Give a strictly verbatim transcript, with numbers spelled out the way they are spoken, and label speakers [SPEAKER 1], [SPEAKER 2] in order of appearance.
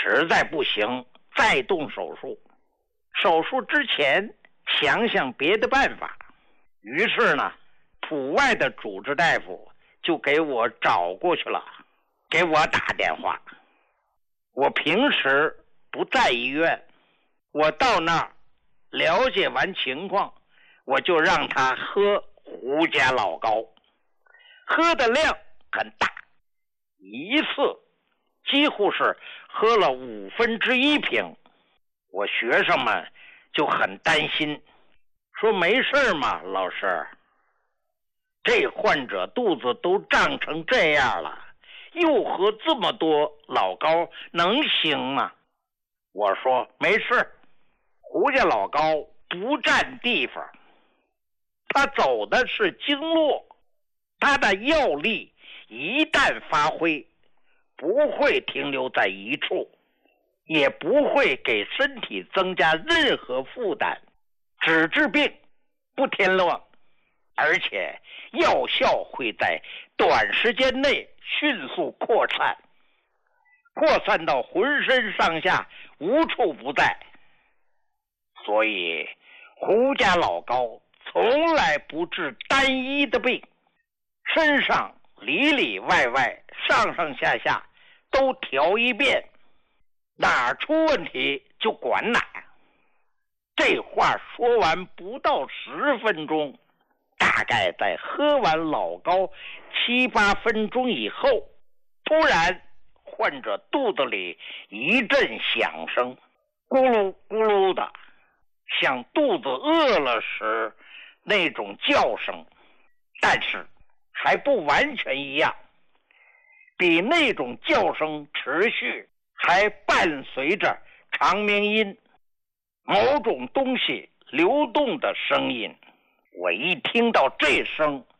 [SPEAKER 1] 实在不行再动手术。手术之前想想别的办法。于是呢，普外的主治大夫就给我找过去了，给我打电话。我平时不在医院，我到那儿了解完情况，我就让他喝胡家老膏，喝的量很大，一次几乎是喝了五分之一瓶。我学生们就很担心，说没事嘛，老师，这患者肚子都胀成这样了，又喝这么多老膏，能行吗？我说没事，胡家老膏不占地方，它走的是经络，它的药力一旦发挥，不会停留在一处，也不会给身体增加任何负担，只治病不添乱，而且药效会在短时间内迅速扩散，扩散到浑身上下无处不在。所以胡家老膏从来不治单一的病，身上里里外外上上下下都调一遍，哪儿出问题就管哪儿。这话说完不到十分钟，大概在喝完老膏七八分钟以后，突然患者肚子里一阵响声，咕噜咕噜的，像肚子饿了时那种叫声，但是还不完全一样，比那种叫声持续，还伴随着长鸣音，某种东西流动的声音。我一听到这声，